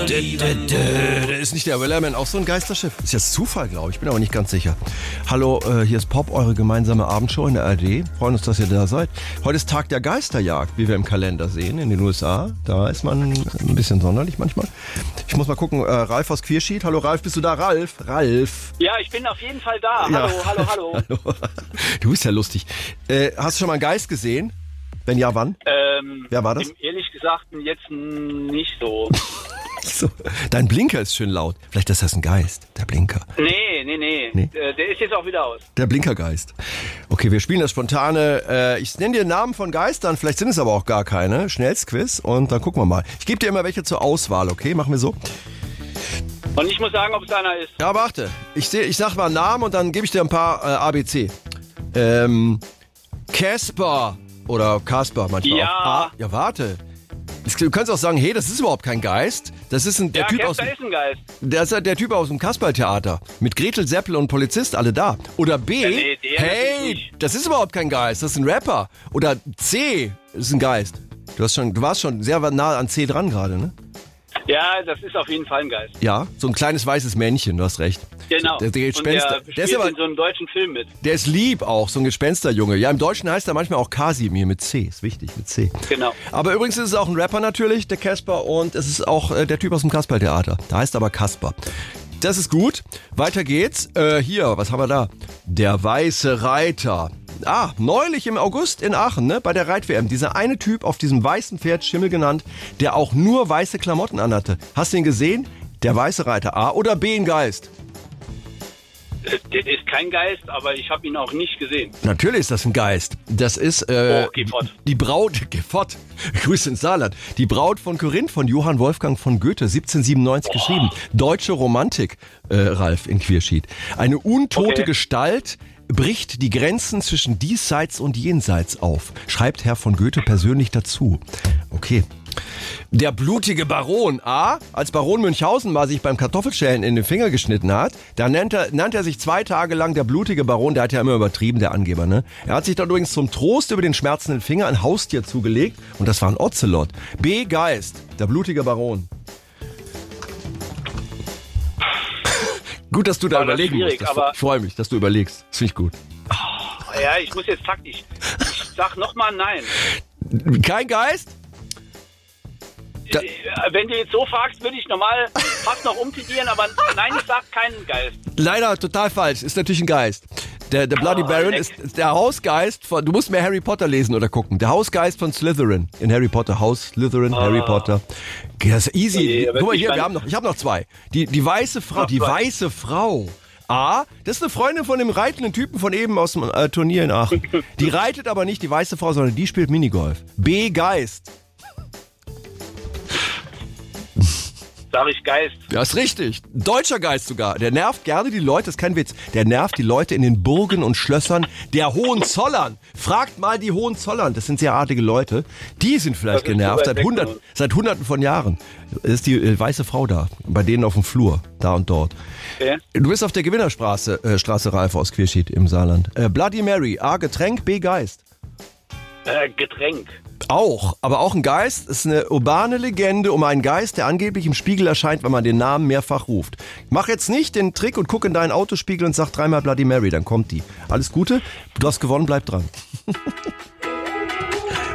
Ist nicht der Wellerman auch so ein Geisterschiff? Ist jetzt Zufall, glaube ich. Bin aber nicht ganz sicher. Hallo, hier ist Pop, eure gemeinsame Abendshow in der ARD. Freuen uns, dass ihr da seid. Heute ist Tag der Geisterjagd, wie wir im Kalender sehen, in den USA. Da ist man ein bisschen sonderlich manchmal. Ich muss mal gucken, Ralf aus Queerschied. Hallo Ralf, bist du da? Ralf? Ja, ich bin auf jeden Fall da. Ja. Hallo. Hallo. Du bist ja lustig. Hast du schon mal einen Geist gesehen? Wenn ja, wann? Wer war das? Ehrlich gesagt, jetzt nicht so. So. Dein Blinker ist schön laut. Vielleicht ist das ein Geist, der Blinker. Nee. Der ist jetzt auch wieder aus. Der Blinkergeist. Okay, wir spielen das spontane. Ich nenne dir Namen von Geistern, vielleicht sind es aber auch gar keine. Schnellstquiz und dann gucken wir mal. Ich gebe dir immer welche zur Auswahl, okay? Machen wir so. Und ich muss sagen, ob es einer ist. Ja, warte. Ich sag mal einen Namen und dann gebe ich dir ein paar ABC. Casper oder Kasper manchmal Ja. auch. Ja, warte. Du kannst auch sagen, hey, das ist überhaupt kein Geist. Das ist der Typ Casper ist ein Geist. Das ist der Typ aus dem Kasperltheater. Mit Gretel, Seppel und Polizist, alle da. Oder B, Ja, nee, der hey, nicht. das ist überhaupt kein Geist, das ist ein Rapper. Oder C, das ist ein Geist. Du warst schon sehr nah an C dran gerade, ne? Ja, das ist auf jeden Fall ein Geist. Ja, so ein kleines weißes Männchen, du hast recht. Genau. Der Und der Gespenster. Der ist spielt aber, in so einem deutschen Film mit. der ist lieb auch, so ein Gespensterjunge. Ja, im Deutschen heißt er manchmal auch Kasimir mit C, ist wichtig, mit C. Genau. Aber übrigens ist es auch ein Rapper natürlich, der Casper, und es ist auch der Typ aus dem Kasperltheater. Der heißt aber Kasper. Das ist gut. Weiter geht's. Hier, was haben wir da? Der weiße Reiter. Neulich im August in Aachen, ne, bei der Reit-WM. Dieser eine Typ auf diesem weißen Pferd, Schimmel genannt, der auch nur weiße Klamotten anhatte. Hast du ihn gesehen? Der weiße Reiter. A oder B, ein Geist? Der ist kein Geist, aber ich habe ihn auch nicht gesehen. Natürlich ist das ein Geist. Das ist geh fort. die Braut, geh fort. Grüße ins Saarland. Die Braut von Korinth von Johann Wolfgang von Goethe, 1797 geschrieben. Deutsche Romantik, Ralf in Queerschied. Eine untote Gestalt bricht die Grenzen zwischen diesseits und jenseits auf, schreibt Herr von Goethe persönlich dazu. Okay. Der blutige Baron A., als Baron Münchhausen mal sich beim Kartoffelschälen in den Finger geschnitten hat, da nannte er sich 2 Tage lang der blutige Baron, der hat ja immer übertrieben, der Angeber, ne? Er hat sich dann übrigens zum Trost über den schmerzenden Finger ein Haustier zugelegt und das war ein Ozelot. B. Geist, der blutige Baron. Gut, dass du da überlegen musst. Ich freue mich, dass du überlegst. Das finde ich gut. Ja, ich muss jetzt taktisch. Ich sag nochmal nein. Kein Geist? Wenn du jetzt so fragst, würde ich normal fast noch umtitulieren, aber nein, ich sag keinen Geist. Leider total falsch. Ist natürlich ein Geist. Der Bloody Baron ist der Hausgeist von... Du musst mehr Harry Potter lesen oder gucken. Der Hausgeist von Slytherin in Harry Potter. Haus Slytherin, Harry Potter. Das ist easy. Guck mal hier, ich habe noch 2. Die weiße Frau. Die weiße Frau. A, das ist eine Freundin von dem reitenden Typen von eben aus dem Turnier in Aachen. Die reitet aber nicht die weiße Frau, sondern die spielt Minigolf. B, Geist. Sag ich Geist. Ja, ist richtig. Deutscher Geist sogar. Der nervt gerne die Leute, das ist kein Witz. Der nervt die Leute in den Burgen und Schlössern der Hohenzollern. Fragt mal die Hohenzollern, das sind sehr artige Leute. Die sind vielleicht genervt seit Hunderten von Jahren. Das ist die weiße Frau da, bei denen auf dem Flur, da und dort. Okay. Du bist auf der Gewinnerstraße, Straße Ralf aus Queerschied im Saarland. Bloody Mary, A, Getränk, B, Geist. Getränk. Auch, aber auch ein Geist ist eine urbane Legende um einen Geist, der angeblich im Spiegel erscheint, wenn man den Namen mehrfach ruft. Mach jetzt nicht den Trick und guck in deinen Autospiegel und sag 3-mal Bloody Mary, dann kommt die. Alles Gute, du hast gewonnen, bleib dran.